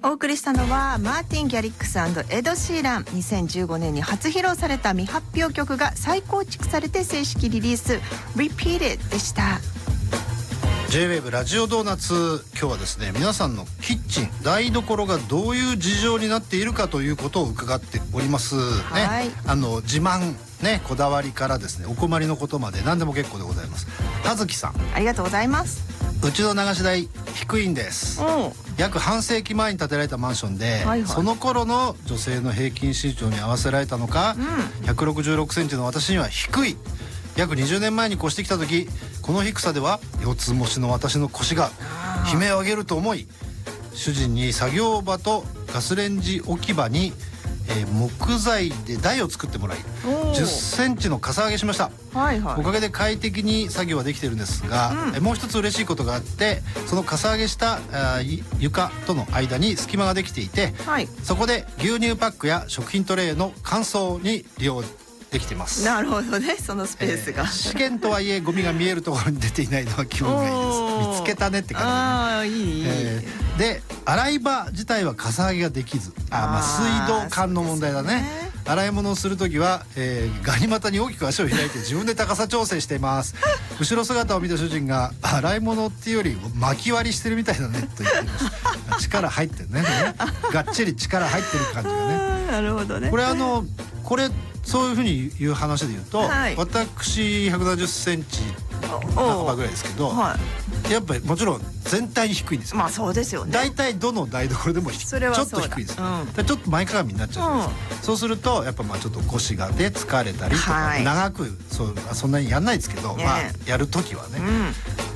お送りしたのはマーティン・ギャリックス&エド・シーラン。2015年に初披露された未発表曲が再構築されて正式リリース Repeated でした。 J-WAVE ラジオドーナツ、今日はですね、皆さんのキッチン台所がどういう事情になっているかということを伺っておりますね。 はい、 自慢ね、こだわりからですね、お困りのことまで何でも結構でございます。葉月さん、 ありがとうございます。 うちの流し台低いんです。約半世紀前に建てられたマンションで、その頃の女性の平均身長に合わせられたのか、166センチの私には低い。約20年前に越してきた時、この低さでは四つ星の私の腰が悲鳴を上げると思い、主人に作業場とガスレンジ置き場に、木材で台を作ってもらい10センチのかさ上げしました。おかげで快適に作業はできてるんですが、もう一つ嬉しいことがあって、そのかさ上げした床との間に隙間ができていて、そこで牛乳パックや食品トレイの乾燥に利用できています。 なるほどね、そのスペースが、 試験とはいえゴミが見えるところに出ていないのは気分がいいです。見つけたねって感じで、ね、で洗い場自体はかさ上げができず、水道管の問題だね。洗い物をするときは、ガニ股に大きく足を開いて自分で高さ調整しています。後ろ姿を見た主人が、洗い物っていうより巻き割りしてるみたいだねと言っています。力入ってるね。がっちり力入ってる感じがね。 なるほどね。 これそういうふうに言う話で言うと、私170センチ幅ぐらいですけど、やっぱりもちろん全体に低いんですよ。 まあそうですよね。 大体どの台所でもちょっと低いです。ちょっと前かがみになっちゃうんです。そうするとやっぱちょっと腰がで疲れたりとか、長くそんなにやんないですけど、やる時はね。